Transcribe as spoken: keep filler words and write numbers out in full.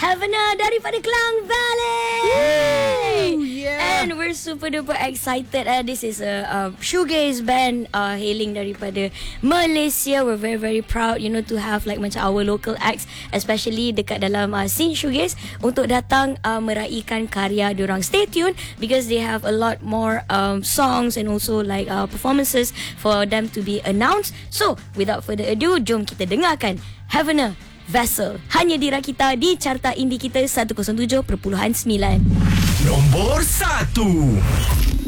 Havana daripada Klang Valley. Woo, yeah. And we're super duper excited. Uh, this is a uh, shoegaze band uh, hailing daripada Malaysia. We're very very proud, you know, to have like macam our local acts, especially dekat dalam uh, scene shoegaze, untuk datang uh, meraihkan karya diorang. Stay tuned because they have a lot more um, songs and also like uh, performances for them to be announced. So without further ado, jom kita dengarkan Havana Vessel hanya di Rakita di Carta Indie kita seratus tujuh perpuluhan sembilan. Nombor satu.